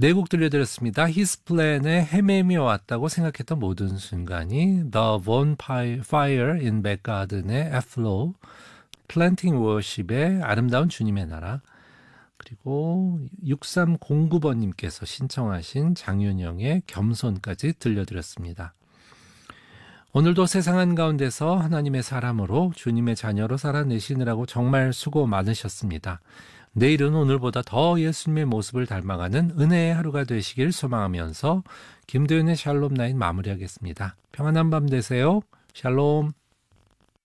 네 곡 들려드렸습니다. His Plan에 헤매미 왔다고 생각했던 모든 순간이, The Bonfire in Back Garden의 Afterglow, Planting Worship의 아름다운 주님의 나라, 그리고 6309번님께서 신청하신 장윤영의 겸손까지 들려드렸습니다. 오늘도 세상 한가운데서 하나님의 사람으로 주님의 자녀로 살아내시느라고 정말 수고 많으셨습니다. 내일은 오늘보다 더 예수님의 모습을 닮아가는 은혜의 하루가 되시길 소망하면서 김도윤의 샬롬 나인 마무리하겠습니다. 평안한 밤 되세요. 샬롬.